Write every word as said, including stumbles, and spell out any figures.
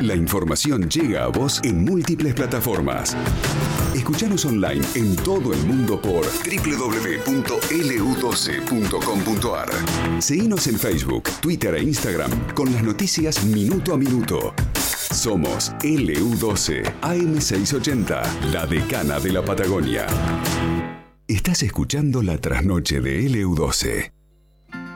La información llega a vos en múltiples plataformas. Escuchanos online en todo el mundo por doble u doble u doble u punto ele u doce punto com punto a r. Seguinos en Facebook, Twitter e Instagram con las noticias minuto a minuto. Somos L U doce A M seiscientos ochenta, la decana de la Patagonia. Estás escuchando la trasnoche de L U doce.